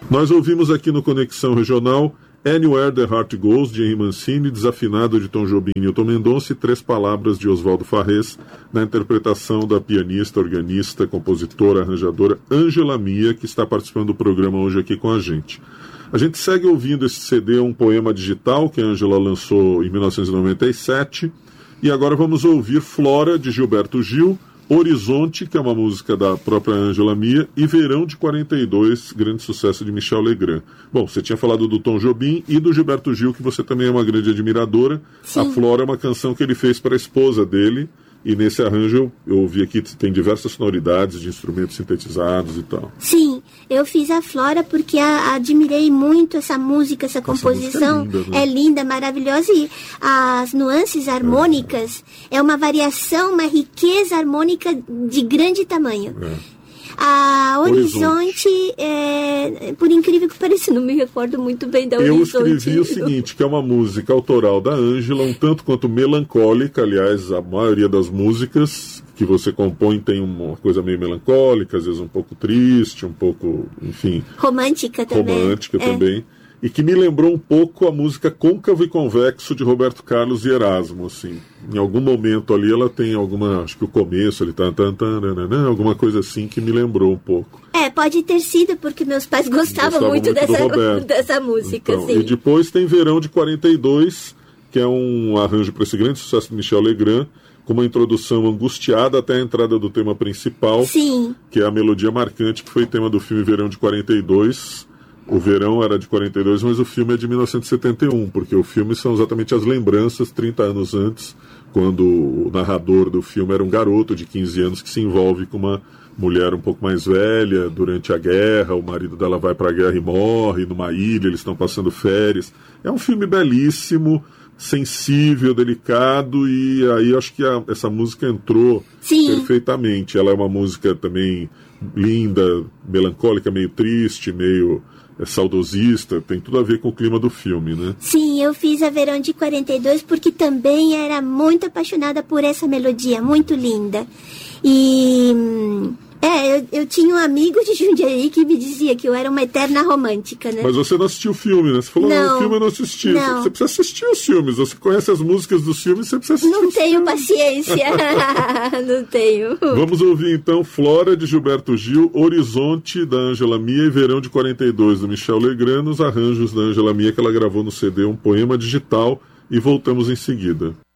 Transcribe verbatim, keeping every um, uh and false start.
Nós ouvimos aqui no Conexão Regional Anywhere the Heart Goes, de Henry Mancini, Desafinado, de Tom Jobim e Newton Mendonça, e Três Palavras, de Oswaldo Farrés, na interpretação da pianista, organista, compositora, arranjadora Ângela Mia, que está participando do programa hoje aqui com a gente. A gente segue ouvindo esse C D, um poema digital, que a Ângela lançou em mil novecentos e noventa e sete, e agora vamos ouvir Flora, de Gilberto Gil, Horizonte, que é uma música da própria Ângela Mia, e Verão, de quarenta e dois, grande sucesso de Michel Legrand. Bom, você tinha falado do Tom Jobim e do Gilberto Gil, que você também é uma grande admiradora. Sim. A Flora é uma canção que ele fez para a esposa dele, e nesse arranjo eu ouvi aqui que tem diversas sonoridades de instrumentos sintetizados e tal. Sim, eu fiz a Flora porque a, admirei muito essa música, essa composição. Essa música é linda, né? É linda, maravilhosa, e as nuances harmônicas é, é uma variação, uma riqueza harmônica de grande tamanho. É. A Horizonte, Horizonte. É, por incrível que pareça, não me recordo muito bem da Horizonte. Eu escrevi o seguinte, que é uma música autoral da Ângela, um tanto quanto melancólica. Aliás, a maioria das músicas que você compõe tem uma coisa meio melancólica, às vezes um pouco triste, um pouco, enfim... Romântica também. Romântica é. também. E que me lembrou um pouco a música Côncavo e Convexo, de Roberto Carlos e Erasmo, assim. Em algum momento ali ela tem alguma, acho que o começo ali, tan, tan, tan, nanana, alguma coisa assim que me lembrou um pouco. É, pode ter sido, porque meus pais gostavam, gostavam muito, muito dessa, dessa música, então, sim. E depois tem Verão, de quarenta e dois, que é um arranjo para esse grande sucesso de Michel Legrand, com uma introdução angustiada até a entrada do tema principal, sim, que é a melodia marcante, que foi tema do filme Verão, de quarenta e dois. O Verão era de quarenta e dois, mas o filme é de mil novecentos e setenta e um, porque o filme são exatamente as lembranças trinta anos antes, quando o narrador do filme era um garoto de quinze anos que se envolve com uma mulher um pouco mais velha durante a guerra. O marido dela vai para a guerra e morre numa ilha, eles estão passando férias. É um filme belíssimo, sensível, delicado, e aí acho que a, essa música entrou Sim. perfeitamente. Ela é uma música também linda, melancólica, meio triste, meio... é saudosista, tem tudo a ver com o clima do filme, né? Sim, eu fiz a Verão de quarenta e dois porque também era muito apaixonada por essa melodia, muito linda. E... É, eu, eu tinha um amigo de Jundiaí que me dizia que eu era uma eterna romântica, né? Mas você não assistiu o filme, né? Você falou, não, o filme eu não assisti. Não. Você precisa assistir os filmes. Você conhece as músicas dos filmes, você precisa assistir Não os tenho filmes. paciência. Não tenho. Vamos ouvir, então, Flora, de Gilberto Gil, Horizonte, da Ângela Mia, e Verão, de quarenta e dois, do Michel Legrand, nos arranjos da Ângela Mia, que ela gravou no C D Um Poema Digital, e voltamos em seguida.